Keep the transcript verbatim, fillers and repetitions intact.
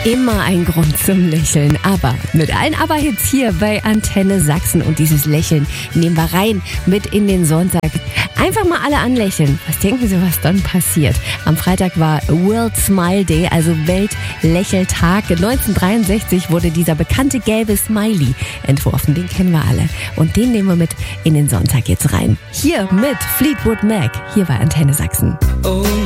Immer ein Grund zum Lächeln, aber mit allen Aber-Hits hier bei Antenne Sachsen. Und dieses Lächeln nehmen wir rein mit in den Sonntag. Einfach mal alle anlächeln. Was denken Sie, was dann passiert? Am Freitag war World Smile Day, also Weltlächeltag. neunzehnhundertdreiundsechzig wurde dieser bekannte gelbe Smiley entworfen. Den kennen wir alle. Und den nehmen wir mit in den Sonntag jetzt rein. Hier mit Fleetwood Mac, hier bei Antenne Sachsen. Oh.